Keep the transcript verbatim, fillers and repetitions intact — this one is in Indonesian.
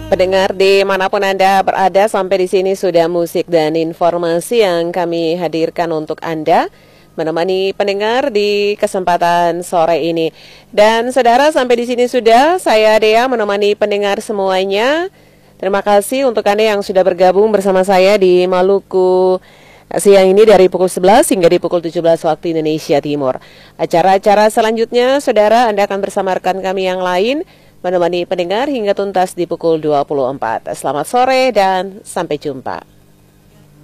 Pendengar dimanapun Anda berada, sampai di sini sudah musik dan informasi yang kami hadirkan untuk Anda, menemani pendengar di kesempatan sore ini. Dan saudara, sampai di sini sudah saya Dea menemani pendengar semuanya. Terima kasih untuk Anda yang sudah bergabung bersama saya di Maluku siang ini dari pukul sebelas hingga di pukul tujuh belas waktu Indonesia Timur. Acara-acara selanjutnya, saudara, Anda akan bersama rekan kami yang lain menemani pendengar hingga tuntas di pukul dua puluh empat. Selamat sore dan sampai jumpa.